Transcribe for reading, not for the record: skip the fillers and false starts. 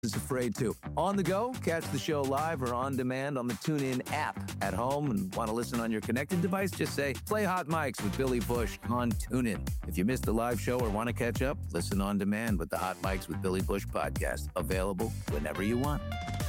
is afraid to. On the go, catch the show live or on demand on the TuneIn app. At home and want to listen on your connected device, just say, play Hot Mics with Billy Bush on TuneIn. If you missed a live show or want to catch up, listen on demand with the Hot Mics with Billy Bush podcast. Available whenever you want.